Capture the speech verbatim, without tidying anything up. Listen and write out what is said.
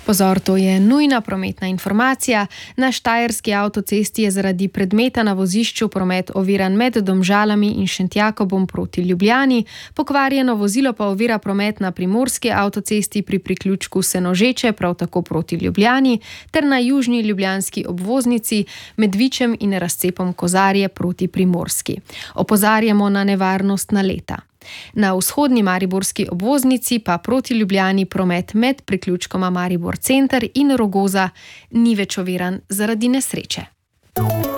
Pozor, to je nujna prometna informacija. Na štajerski avtocesti je zaradi predmeta na vozišču promet oviran med Domžalami in Šentjakobom proti Ljubljani. Pokvarjeno vozilo pa ovira promet na primorski avtocesti pri priključku Senožeče, prav tako proti Ljubljani, ter na južni ljubljanski obvoznici med Vičem in razcepom Kozarje proti Primorski. Opozarjamo na nevarnost naleta. Na vzhodni mariborski obvoznici pa proti Ljubljani promet med priključkoma Maribor Center in Rogoza ni več oviran zaradi nesreče.